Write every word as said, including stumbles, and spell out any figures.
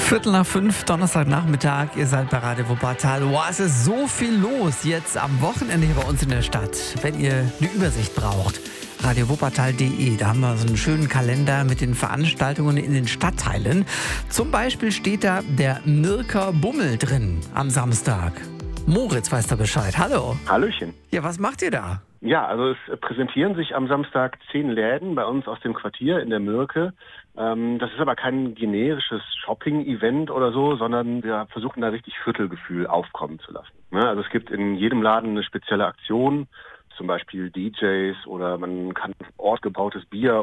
Viertel nach fünf, Donnerstagnachmittag, ihr seid bei Radio Wuppertal. Wow, es ist so viel los jetzt am Wochenende hier bei uns in der Stadt. Wenn ihr eine Übersicht braucht, radio wuppertal punkt de, da haben wir so einen schönen Kalender mit den Veranstaltungen in den Stadtteilen. Zum Beispiel steht da der Mirker Bummel drin am Samstag. Moritz weiß da Bescheid. Hallo. Hallöchen. Ja, was macht ihr da? Ja, also es präsentieren sich am Samstag zehn Läden bei uns aus dem Quartier in der Mirke. Ähm, das ist aber kein generisches Shopping-Event oder so, sondern wir versuchen da richtig Viertelgefühl aufkommen zu lassen. Ne? Also es gibt in jedem Laden eine spezielle Aktion, zum Beispiel D Js oder man kann ortgebrautes Bier